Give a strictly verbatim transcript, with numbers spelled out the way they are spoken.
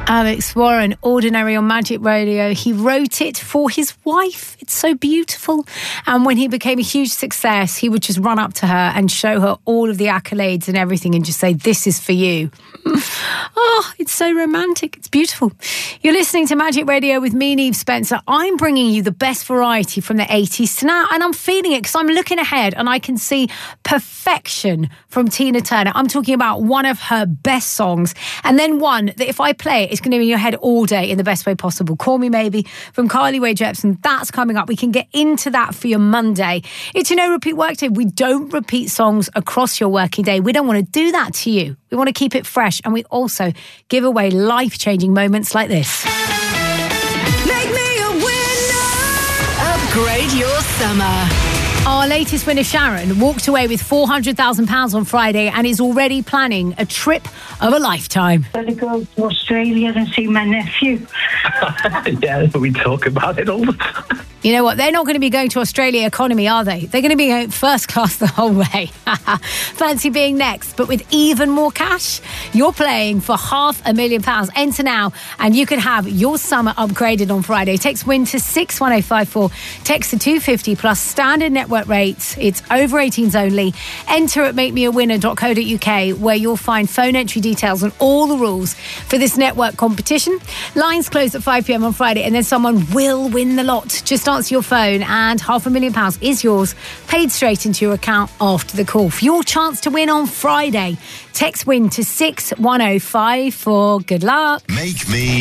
Alex Warren, Ordinary on Magic Radio. He wrote it for his wife. It's so beautiful. And when he became a huge success, he would just run up to her and show her all of the accolades and everything and just say, this is for you. Oh, it's so romantic. It's beautiful. You're listening to Magic Radio with me, Niamh Spencer. I'm bringing you the best variety from the eighties to now, and I'm feeling it because I'm looking ahead and I can see perfection from Tina Turner. I'm talking about one of her best songs, and then one that if I play it, it's going to be in your head all day in the best way possible. Call Me Maybe from Carly Rae Jepsen. That's coming up. We can get into that for your Monday. It's your No Repeat Workday. We don't repeat songs across your working day. We don't want to do that to you. We want to keep it fresh, and we also give away life-changing moments like this. Make me a winner. Upgrade your summer. Our latest winner, Sharon, walked away with four hundred thousand pounds on Friday and is already planning a trip of a lifetime. I'm going to go to Australia and see my nephew. Yeah, we talk about it all the time. You know what? They're not going to be going to Australia economy, are they? They're going to be going first class the whole way. Fancy being next, but with even more cash? You're playing for half a million pounds. Enter now, and you could have your summer upgraded on Friday. Text WIN to six one oh five four. Text to two fifty plus standard network rates. It's over eighteens only. Enter at make me a winner dot co dot uk, where you'll find phone entry details and all the rules for this network competition. Lines close at five p.m. on Friday, and then someone will win the lot. Just answer your phone and half a million pounds is yours, paid straight into your account after the call. For your chance to win on Friday, text WIN to six one oh five four. Good luck. Make me